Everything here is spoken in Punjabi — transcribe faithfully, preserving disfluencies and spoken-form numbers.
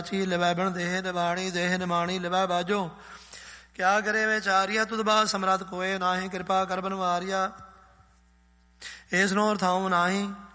ਸਾਚੀ ਲਿਵੈ ਬਿਨ ਦੇਹ ਨਿਵਾਣੀ ਦੇਹ ਨਿਮਾਣੀ ਲਿਵੈ ਬਾਜੋ। ਕਿਆ ਕਰੇ ਵਿਚਾਰੀਆ ਤੁਧ ਬਾਤ ਸਮਰੱਥ ਕੋਏ ਨਾਹੀਂ ਕਿਰਪਾ ਕਰ ਬਨਵਾਰੀਆ। ਇਸ ਨੂੰ ਅਰਥਾਉ ਨਾਹੀਂ